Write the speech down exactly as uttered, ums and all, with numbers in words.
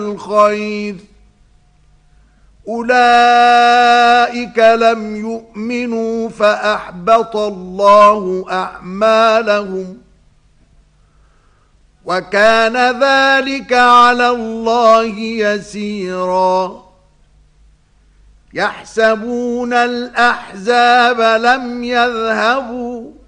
الخير أولئك لم يؤمنوا فأحبط الله أعمالهم وكان ذلك على الله يسيرا يحسبون الأحزاب لم يذهبوا